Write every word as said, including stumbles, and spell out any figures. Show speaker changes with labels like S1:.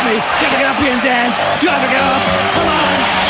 S1: me. You have to get up here and dance. You have to get up. Come on.